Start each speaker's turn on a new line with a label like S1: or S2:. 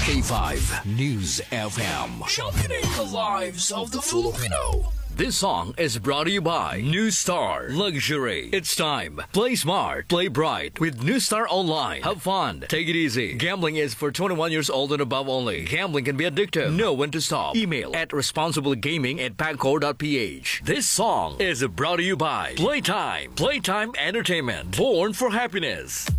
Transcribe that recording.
S1: K5 News FM. Championing the lives of the Filipino. This song is brought to you by New Star Luxury. It's time. Play smart, play bright with New Star Online. Have fun. Take it easy. Gambling is for 21 years old and above only. Gambling can be addictive. Know when to stop. Email at responsiblegaming@pagcor.ph. This song is brought to you by Playtime. Playtime Entertainment. Born for happiness.